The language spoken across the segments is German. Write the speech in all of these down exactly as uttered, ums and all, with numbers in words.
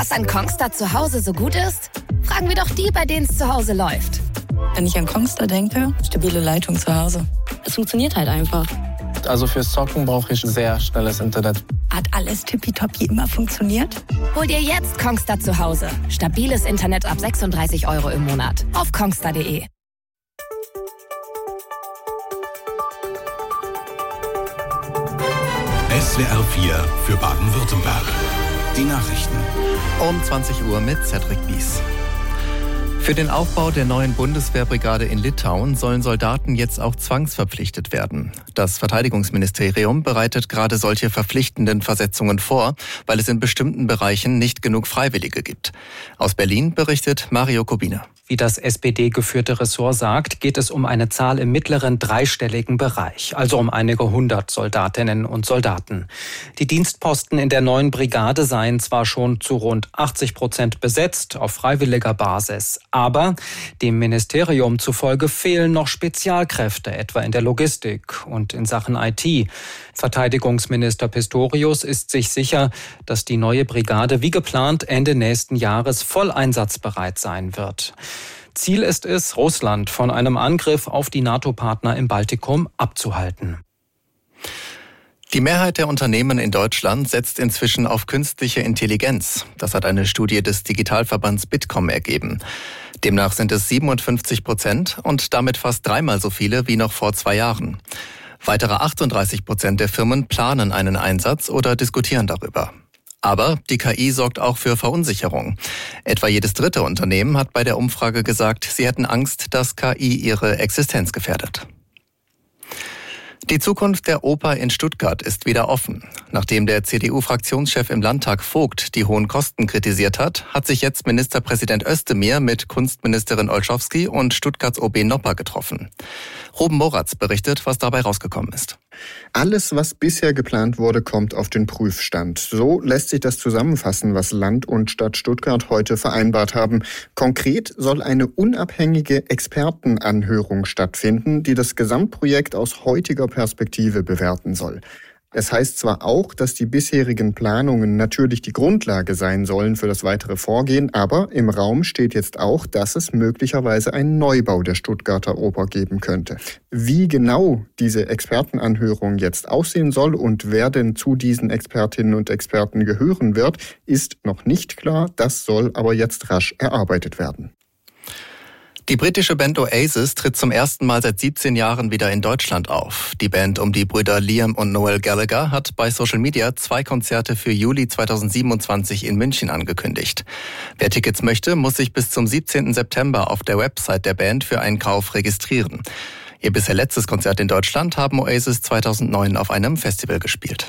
Was an Kongstar zu Hause so gut ist? Fragen wir doch die, bei denen es zu Hause läuft. Wenn ich an Kongstar denke, stabile Leitung zu Hause. Es funktioniert halt einfach. Also fürs Zocken brauche ich sehr schnelles Internet. Hat alles tippitoppi immer funktioniert? Hol dir jetzt Kongstar zu Hause. Stabiles Internet ab sechsunddreißig Euro im Monat. Auf kongstar punkt de. S W R vier für Baden-Württemberg. Die Nachrichten. Um zwanzig Uhr mit Cedric Bies. Für den Aufbau der neuen Bundeswehrbrigade in Litauen sollen Soldaten jetzt auch zwangsverpflichtet werden. Das Verteidigungsministerium bereitet gerade solche verpflichtenden Versetzungen vor, weil es in bestimmten Bereichen nicht genug Freiwillige gibt. Aus Berlin berichtet Mario Kubina. Wie das S P D-geführte Ressort sagt, geht es um eine Zahl im mittleren dreistelligen Bereich, also um einige hundert Soldatinnen und Soldaten. Die Dienstposten in der neuen Brigade seien zwar schon zu rund achtzig Prozent besetzt, auf freiwilliger Basis, aber dem Ministerium zufolge fehlen noch Spezialkräfte, etwa in der Logistik und in Sachen I T. Verteidigungsminister Pistorius ist sich sicher, dass die neue Brigade wie geplant Ende nächsten Jahres voll einsatzbereit sein wird. Ziel ist es, Russland von einem Angriff auf die NATO-Partner im Baltikum abzuhalten. Die Mehrheit der Unternehmen in Deutschland setzt inzwischen auf künstliche Intelligenz. Das hat eine Studie des Digitalverbands Bitkom ergeben. Demnach sind es siebenundfünfzig Prozent und damit fast dreimal so viele wie noch vor zwei Jahren. Weitere achtunddreißig Prozent der Firmen planen einen Einsatz oder diskutieren darüber. Aber die K I sorgt auch für Verunsicherung. Etwa jedes dritte Unternehmen hat bei der Umfrage gesagt, sie hätten Angst, dass K I ihre Existenz gefährdet. Die Zukunft der Oper in Stuttgart ist wieder offen. Nachdem der C D U-Fraktionschef im Landtag Vogt die hohen Kosten kritisiert hat, hat sich jetzt Ministerpräsident Özdemir mit Kunstministerin Olschowski und Stuttgarts O B Nopper getroffen. Ruben Moratz berichtet, was dabei rausgekommen ist. Alles, was bisher geplant wurde, kommt auf den Prüfstand. So lässt sich das zusammenfassen, was Land und Stadt Stuttgart heute vereinbart haben. Konkret soll eine unabhängige Expertenanhörung stattfinden, die das Gesamtprojekt aus heutiger Perspektive bewerten soll. Es heißt zwar auch, dass die bisherigen Planungen natürlich die Grundlage sein sollen für das weitere Vorgehen, aber im Raum steht jetzt auch, dass es möglicherweise einen Neubau der Stuttgarter Oper geben könnte. Wie genau diese Expertenanhörung jetzt aussehen soll und wer denn zu diesen Expertinnen und Experten gehören wird, ist noch nicht klar. Das soll aber jetzt rasch erarbeitet werden. Die britische Band Oasis tritt zum ersten Mal seit siebzehn Jahren wieder in Deutschland auf. Die Band um die Brüder Liam und Noel Gallagher hat bei Social Media zwei Konzerte für Juli zweitausendsiebenundzwanzig in München angekündigt. Wer Tickets möchte, muss sich bis zum siebzehnten September auf der Website der Band für einen Kauf registrieren. Ihr bisher letztes Konzert in Deutschland haben Oasis zweitausendneun auf einem Festival gespielt.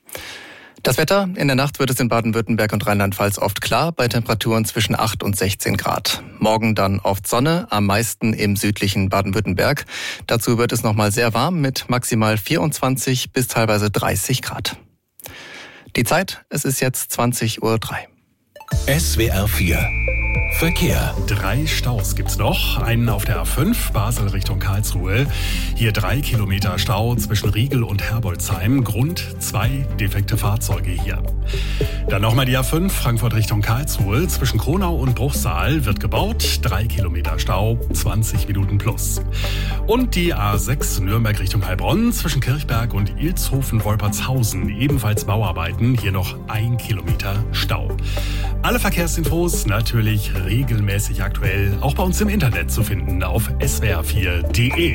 Das Wetter: In der Nacht wird es in Baden-Württemberg und Rheinland-Pfalz oft klar, bei Temperaturen zwischen acht und sechzehn Grad. Morgen dann oft Sonne, am meisten im südlichen Baden-Württemberg. Dazu wird es nochmal sehr warm mit maximal vierundzwanzig bis teilweise dreißig Grad. Die Zeit: Es ist jetzt zwanzig Uhr drei. S W R vier Verkehr. Drei Staus gibt's noch. Einen auf der A fünf, Basel Richtung Karlsruhe. Hier drei Kilometer Stau zwischen Riegel und Herbolzheim. Grund: zwei defekte Fahrzeuge hier. Dann nochmal die A fünf, Frankfurt Richtung Karlsruhe. Zwischen Kronau und Bruchsal wird gebaut. Drei Kilometer Stau, zwanzig Minuten plus. Und die A sechs, Nürnberg Richtung Heilbronn. Zwischen Kirchberg und Ilshofen-Wolpertshausen. Ebenfalls Bauarbeiten. Hier noch ein Kilometer Stau. Alle Verkehrsinfos natürlich regelmäßig aktuell, auch bei uns im Internet zu finden auf S W R vier punkt de.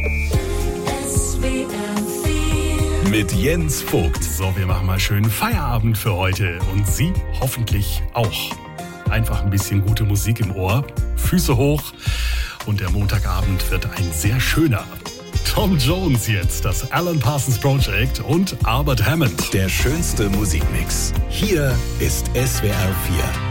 S W R vier mit Jens Vogt. So, wir machen mal schön Feierabend für heute und Sie hoffentlich auch. Einfach ein bisschen gute Musik im Ohr, Füße hoch und der Montagabend wird ein sehr schöner. Tom Jones jetzt, das Alan Parsons Project und Albert Hammond. Der schönste Musikmix. Hier ist S W R vier.